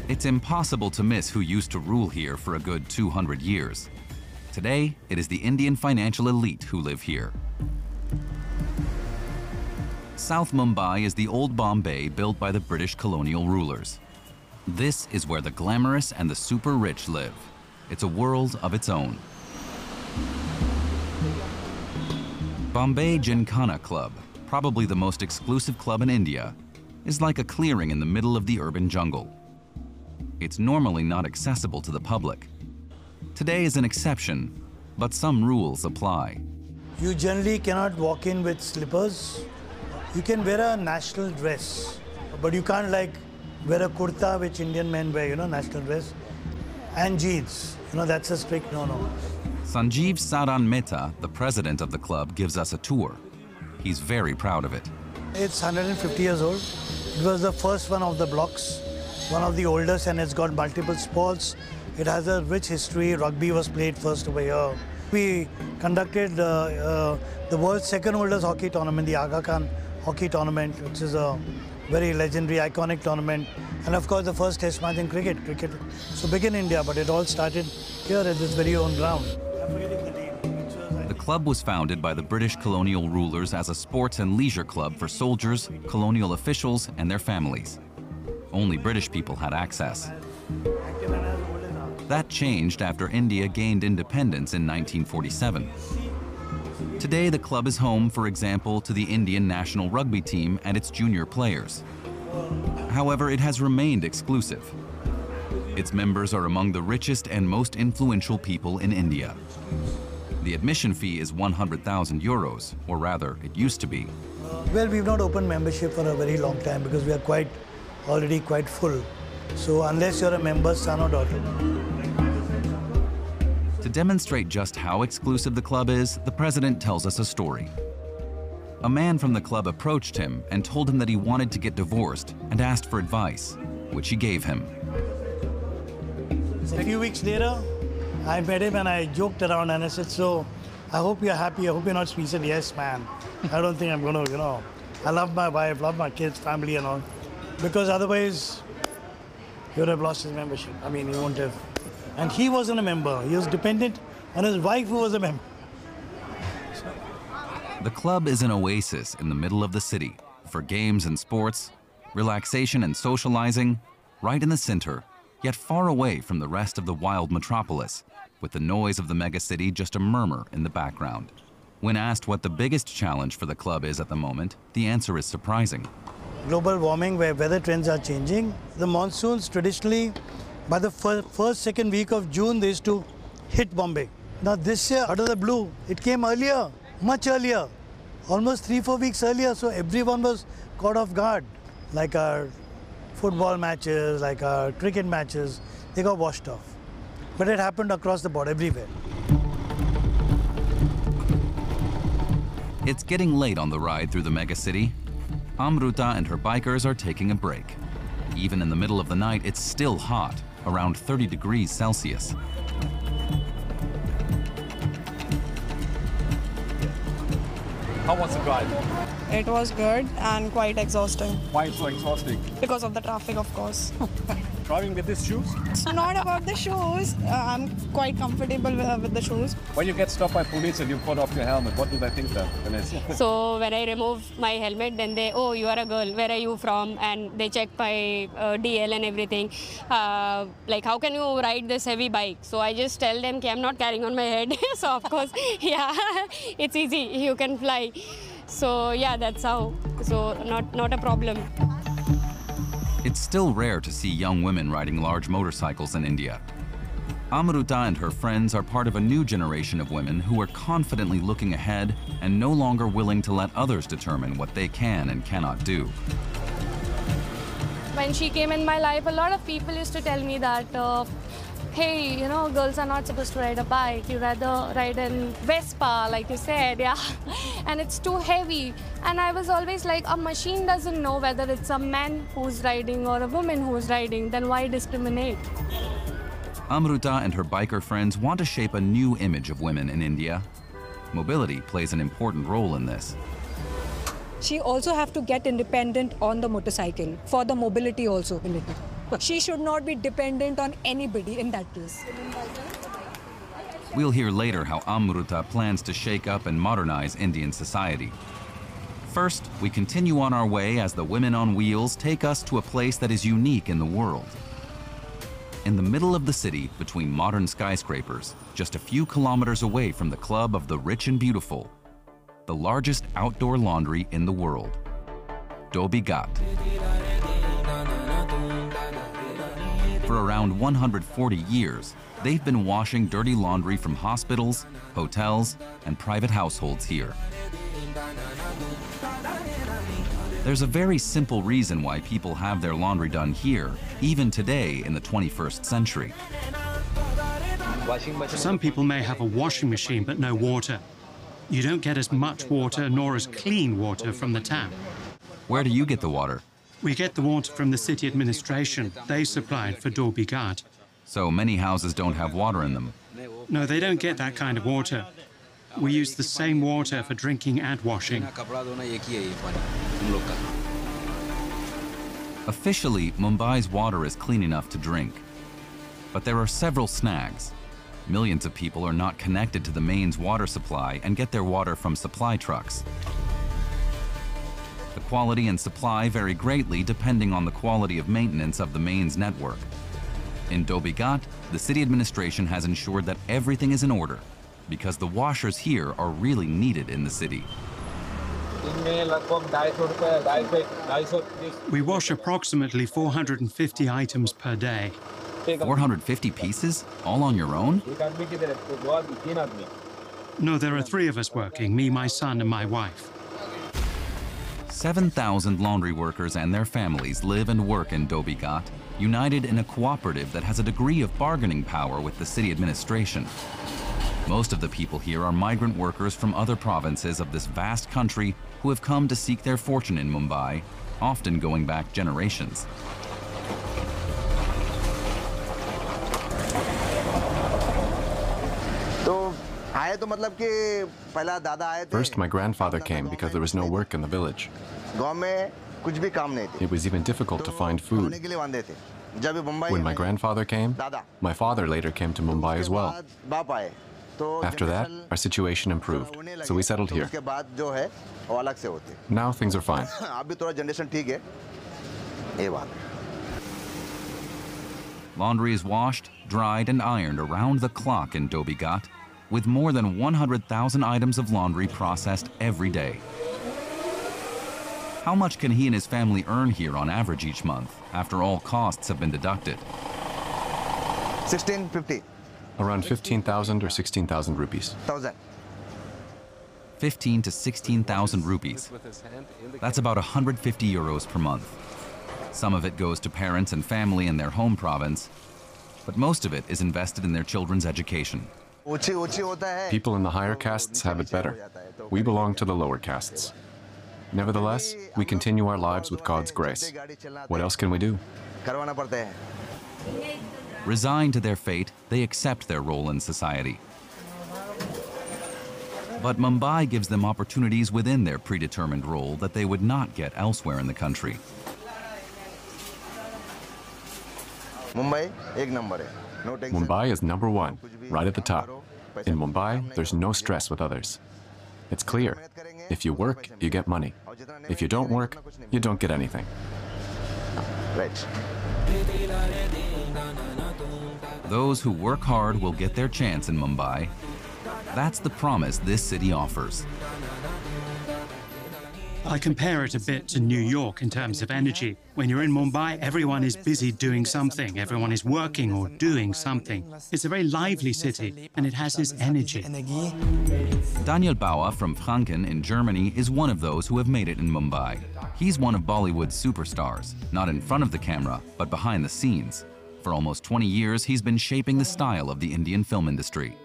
It's impossible to miss who used to rule here for a good 200 years. Today, it is the Indian financial elite who live here. South Mumbai is the old Bombay built by the British colonial rulers. This is where the glamorous and the super rich live. It's a world of its own. Bombay Gymkhana Club, probably the most exclusive club in India, is like a clearing in the middle of the urban jungle. It's normally not accessible to the public. Today is an exception, but some rules apply. You generally cannot walk in with slippers. You can wear a national dress, but you can't wear a kurta, which Indian men wear, national dress, and jeans. That's a strict no-no. Sanjeev Saran Mehta, the president of the club, gives us a tour. He's very proud of it. It's 150 years old. It was the first one of the blocks, one of the oldest, and it's got multiple sports. It has a rich history. Rugby was played first over here. We conducted the world's second oldest hockey tournament, the Aga Khan Hockey Tournament, which is a very legendary, iconic tournament. And of course, the first test match in cricket. Cricket so big in India, but it all started here at this very own ground. The club was founded by the British colonial rulers as a sports and leisure club for soldiers, colonial officials, and their families. Only British people had access. That changed after India gained independence in 1947. Today, the club is home, for example, to the Indian national rugby team and its junior players. However, it has remained exclusive. Its members are among the richest and most influential people in India. The admission fee is 100,000 euros, or rather, it used to be. Well, we've not opened membership for a very long time because we are already quite full. So unless you're a member, son or daughter. To demonstrate just how exclusive the club is, the president tells us a story. A man from the club approached him and told him that he wanted to get divorced and asked for advice, which he gave him. A few weeks later, I met him and I joked around and I said, so I hope you're happy, I hope you're not sweet. He said, yes, man. I don't think I'm going to, I love my wife, love my kids, family and all. Because otherwise, he would have lost his membership. I mean, he won't have. And he wasn't a member. He was dependent on his wife who was a member. The club is an oasis in the middle of the city for games and sports, relaxation and socializing, right in the center, yet far away from the rest of the wild metropolis, with the noise of the megacity just a murmur in the background. When asked what the biggest challenge for the club is at the moment, the answer is surprising. Global warming, where weather trends are changing. The monsoons traditionally, by the first, second week of June, they used to hit Bombay. Now this year, out of the blue, it came earlier, much earlier, almost 3-4 weeks earlier, so everyone was caught off guard. Like our football matches, like our cricket matches, they got washed off. But it happened across the board, everywhere. It's getting late on the ride through the megacity. Amruta and her bikers are taking a break. Even in the middle of the night, it's still hot, around 30 degrees Celsius. How was the drive? It was good and quite exhausting. Why so exhausting? Because of the traffic, of course. Driving with these shoes? It's not about the shoes. I'm quite comfortable with the shoes. When you get stopped by police and you put off your helmet, what do they think then, Vanessa? So when I remove my helmet, then they, oh, you are a girl, where are you from? And they check my DL and everything. Like, how can you ride this heavy bike? So I just tell them, I'm not carrying on my head. So of course, yeah, it's easy, you can fly. So yeah, that's how. So not a problem. It's still rare to see young women riding large motorcycles in India. Amruta and her friends are part of a new generation of women who are confidently looking ahead and no longer willing to let others determine what they can and cannot do. When she came in my life, a lot of people used to tell me that, hey, you know, girls are not supposed to ride a bike. You rather ride in Vespa, like you said, yeah. And it's too heavy. And I was always like, a machine doesn't know whether it's a man who's riding or a woman who's riding, then why discriminate? Amruta and her biker friends want to shape a new image of women in India. Mobility plays an important role in this. She also have to get independent on the motorcycle for the mobility also. She should not be dependent on anybody in that case. We'll hear later how Amruta plans to shake up and modernize Indian society. First, we continue on our way as the women on wheels take us to a place that is unique in the world. In the middle of the city, between modern skyscrapers, just a few kilometers away from the Club of the Rich and Beautiful, the largest outdoor laundry in the world, Dhobi Ghat. For around 140 years, they've been washing dirty laundry from hospitals, hotels, and private households here. There's a very simple reason why people have their laundry done here, even today in the 21st century. Some people may have a washing machine but no water. You don't get as much water nor as clean water from the tap. Where do you get the water? We get the water from the city administration. They supply it for Dhobi Ghat. So many houses don't have water in them. No, they don't get that kind of water. We use the same water for drinking and washing. Officially, Mumbai's water is clean enough to drink. But there are several snags. Millions of people are not connected to the mains water supply and get their water from supply trucks. The quality and supply vary greatly depending on the quality of maintenance of the mains network. In Dhobi Ghat, the city administration has ensured that everything is in order, because the washers here are really needed in the city. We wash approximately 450 items per day. 450 pieces? All on your own? No, there are 3 of us working, me, my son, and my wife. 7,000 laundry workers and their families live and work in Dhobi Ghat, united in a cooperative that has a degree of bargaining power with the city administration. Most of the people here are migrant workers from other provinces of this vast country who have come to seek their fortune in Mumbai, often going back generations. First, my grandfather came because there was no work in the village. It was even difficult to find food. When my grandfather came, my father later came to Mumbai as well. After that, our situation improved, so we settled here. Now things are fine. Laundry is washed, dried, and ironed around the clock in Dhobi Ghat, with more than 100,000 items of laundry processed every day. How much can he and his family earn here on average each month, after all costs have been deducted? 1650. Around 15,000 or 16,000 rupees. 15 to 16,000 rupees. That's about 150 euros per month. Some of it goes to parents and family in their home province, but most of it is invested in their children's education. People in the higher castes have it better. We belong to the lower castes. Nevertheless, we continue our lives with God's grace. What else can we do? Resigned to their fate, they accept their role in society. But Mumbai gives them opportunities within their predetermined role that they would not get elsewhere in the country. Mumbai is number 1, right at the top. In Mumbai, there's no stress with others. It's clear. If you work, you get money. If you don't work, you don't get anything. Right. Those who work hard will get their chance in Mumbai. That's the promise this city offers. I compare it a bit to New York in terms of energy. When you're in Mumbai, everyone is busy doing something. Everyone is working or doing something. It's a very lively city, and it has this energy. Daniel Bauer from Franken in Germany is one of those who have made it in Mumbai. He's one of Bollywood's superstars, not in front of the camera, but behind the scenes. For almost 20 years, he's been shaping the style of the Indian film industry.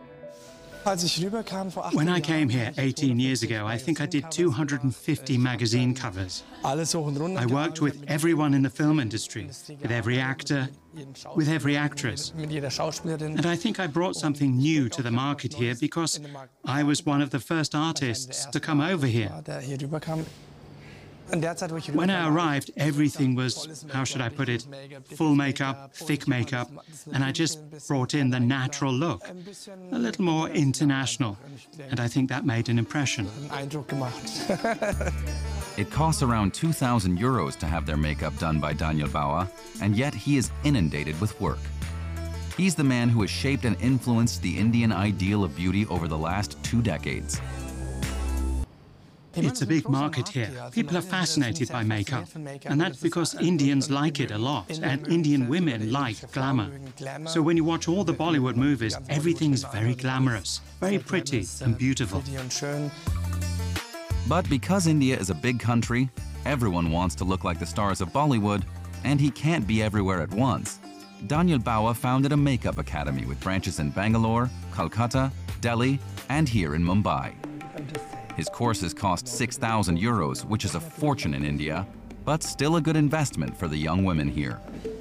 When I came here 18 years ago, I think I did 250 magazine covers. I worked with everyone in the film industry, with every actor, with every actress. And I think I brought something new to the market here because I was one of the first artists to come over here. When I arrived, everything was, how should I put it, full makeup, thick makeup, and I just brought in the natural look, a little more international, and I think that made an impression. It costs around 2,000 euros to have their makeup done by Daniel Bauer, and yet he is inundated with work. He's the man who has shaped and influenced the Indian ideal of beauty over the last 2 decades. It's a big market here. People are fascinated by makeup, and that's because Indians like it a lot, and Indian women like glamour. So when you watch all the Bollywood movies, everything's very glamorous, very pretty and beautiful. But because India is a big country, everyone wants to look like the stars of Bollywood, and he can't be everywhere at once. Daniel Bauer founded a makeup academy with branches in Bangalore, Kolkata, Delhi, and here in Mumbai. His courses cost 6,000 euros, which is a fortune in India, but still a good investment for the young women here.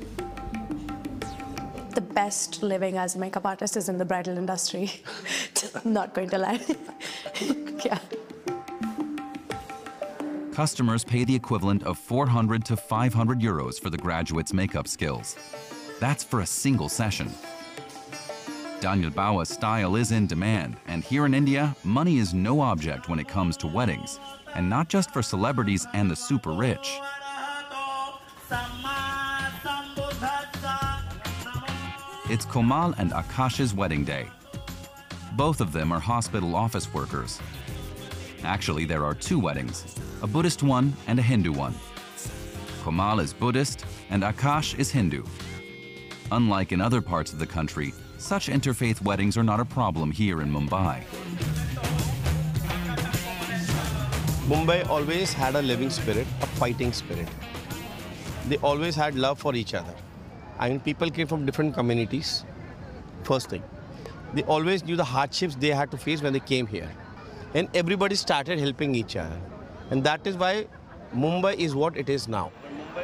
The best living as a makeup artist is in the bridal industry. Not going to lie. Yeah. Customers pay the equivalent of 400 to 500 euros for the graduate's makeup skills. That's for a single session. Daniel Bauer's style is in demand, and here in India, money is no object when it comes to weddings, and not just for celebrities and the super rich. It's Komal and Akash's wedding day. Both of them are hospital office workers. Actually, there are 2 weddings, a Buddhist one and a Hindu one. Komal is Buddhist and Akash is Hindu. Unlike in other parts of the country, such interfaith weddings are not a problem here in Mumbai. Mumbai always had a living spirit, a fighting spirit. They always had love for each other. I mean, people came from different communities, first thing. They always knew the hardships they had to face when they came here. And everybody started helping each other. And that is why Mumbai is what it is now.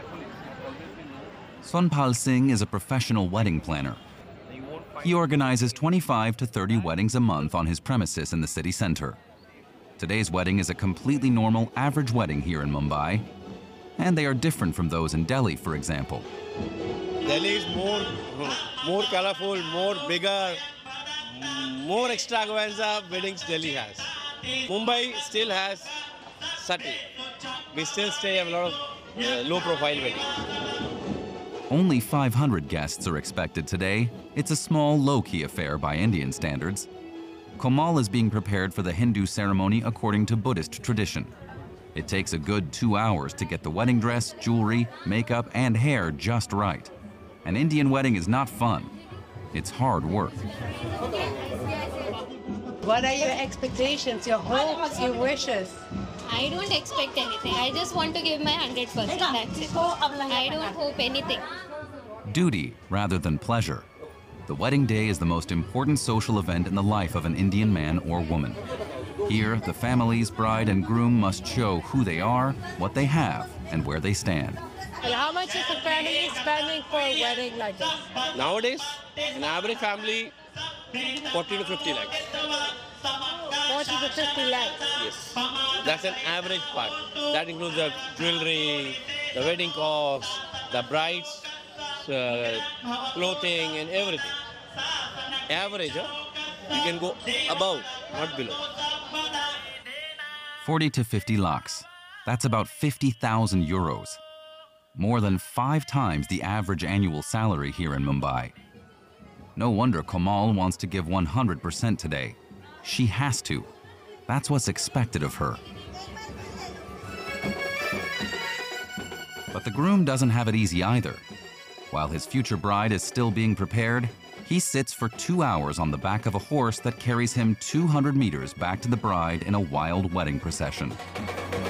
Sonpal Singh is a professional wedding planner. He organizes 25 to 30 weddings a month on his premises in the city center. Today's wedding is a completely normal, average wedding here in Mumbai, and they are different from those in Delhi, for example. Delhi is more colorful, more bigger, more extravaganza weddings Delhi has. Mumbai still has subtle. We still stay a lot of low-profile weddings. Only 500 guests are expected today. It's a small, low-key affair by Indian standards. Komal is being prepared for the Hindu ceremony according to Buddhist tradition. It takes a good 2 hours to get the wedding dress, jewelry, makeup, and hair just right. An Indian wedding is not fun. It's hard work. What are your expectations, your hopes, your wishes? I don't expect anything. I just want to give my 100%. That's it. I don't hope anything. Duty rather than pleasure. The wedding day is the most important social event in the life of an Indian man or woman. Here, the families, bride and groom must show who they are, what they have, and where they stand. And how much is the family spending for a wedding like this? Nowadays, an average family, 40 to 50 lakhs. 40 to 50 lakhs? Yes. That's an average part. That includes the jewelry, the wedding costs, the bride's clothing and everything. Average, huh? You can go above, not below. 40 to 50 lakhs. That's about 50,000 euros. More than 5 times the average annual salary here in Mumbai. No wonder Komal wants to give 100% today. She has to. That's what's expected of her. But the groom doesn't have it easy either. While his future bride is still being prepared, he sits for 2 hours on the back of a horse that carries him 200 meters back to the bride in a wild wedding procession.